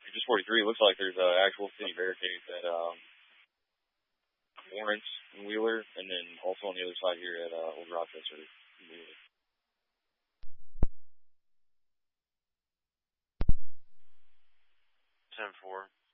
just 43. It looks like there's actual city barricades at Lawrence and Wheeler, and then also on the other side here at Old Rochester and Wheeler. 10-4.